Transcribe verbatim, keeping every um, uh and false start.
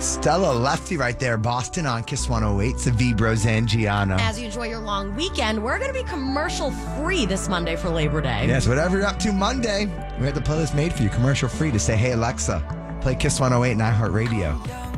Stella Lefty right there, Boston on Kiss one oh eight. It's the V-Bros and Gianna. As you enjoy your long weekend, we're going to be commercial free this Monday for Labor Day. Yes, whatever you're up to Monday, we have the playlist made for you, commercial free, to say, hey, Alexa, play Kiss one oh eight and iHeartRadio.